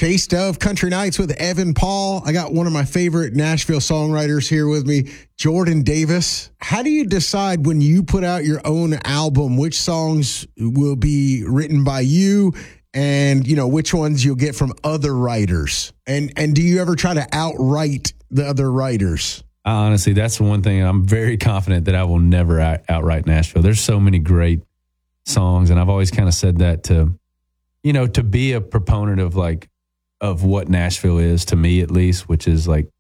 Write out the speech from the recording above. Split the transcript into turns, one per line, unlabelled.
Taste of Country Nights with Evan Paul. I got one of my favorite Nashville songwriters here with me, Jordan Davis. How do you decide when you put out your own album, which songs will be written by you and, you know, which ones you'll get from other writers? And do you ever try to outwrite the other writers?
Honestly, that's the one thing I'm very confident that I will never outright Nashville. There's so many great songs, and I've always kind of said that to be a proponent of what Nashville is, to me at least, which is like